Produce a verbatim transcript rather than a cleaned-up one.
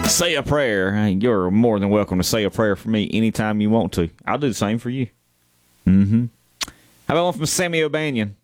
Say a prayer. Hey, you're more than welcome to say a prayer for me anytime you want to. I'll do the same for you. Mm-hmm. How about one from Sammy O'Banion?